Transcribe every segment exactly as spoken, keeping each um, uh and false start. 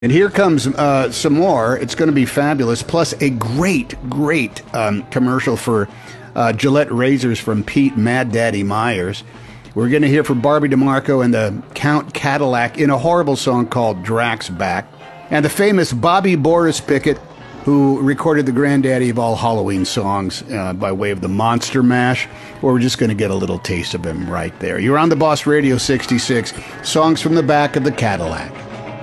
And here comes uh, some more. It's going to be fabulous. Plus a great, great um, commercial for uh, Gillette razors from Pete Mad Daddy Myers. We're going to hear from Barbie DeMarco and the Count Cadillac in a horrible song called Drax Back. And the famous Bobby Boris Pickett, who recorded the granddaddy of all Halloween songs uh, by way of the Monster Mash. Or we're just going to get a little taste of him right there. You're on the Boss Radio sixty-six. Songs from the back of the Cadillac.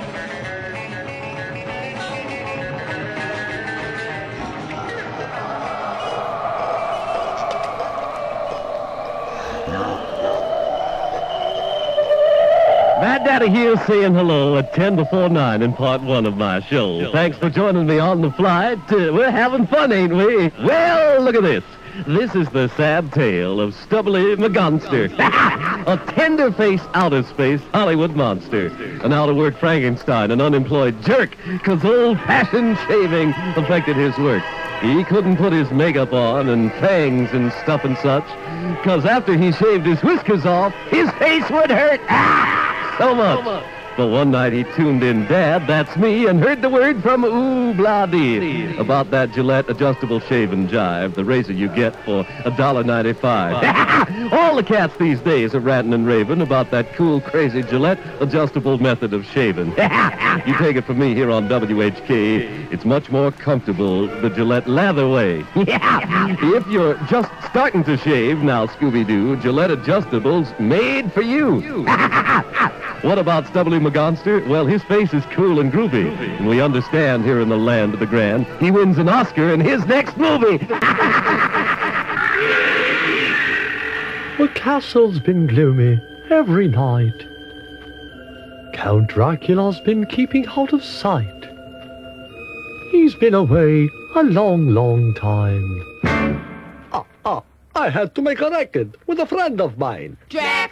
Mad Daddy here saying hello at ten before nine in part one of my show. Thanks for joining me on the flight. Uh, we're having fun, ain't we? Well, look at this. This is the sad tale of Stubbly McGonster, a tender-faced outer-space Hollywood monster, an out-of-work Frankenstein, an unemployed jerk, because old-fashioned shaving affected his work. He couldn't put his makeup on and fangs and stuff and such, because after he shaved his whiskers off, his face would hurt. Ah! So much. But one night he tuned in, Dad, that's me, and heard the word from Ooh Blah Dee about that Gillette adjustable shave-and jive, the razor you get for a dollar ninety-five. All the cats these days are ranting and raving about that cool, crazy Gillette adjustable method of shaving. You take it from me here on W H K, it's much more comfortable the Gillette lather way. If you're just starting to shave, now, Scooby-Doo, Gillette adjustables made for you. What about Stubbly McGonster? Well, his face is cool and groovy. And we understand here in the land of the grand, he wins an Oscar in his next movie. The castle's been gloomy every night. Count Dracula's been keeping out of sight. He's been away a long, long time. Ah, ah, I had to make a record with a friend of mine. Drax